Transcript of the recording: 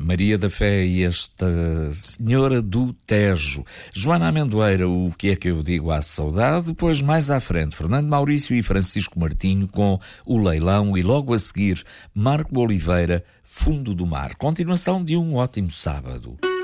Maria da Fé e esta Senhora do Tejo. Joana Amendoeira, o que é que eu digo à saudade? Depois, mais à frente, Fernando Maurício e Francisco Martinho com O Leilão e logo a seguir, Marco Oliveira, Fundo do Mar. Continuação de um ótimo sábado.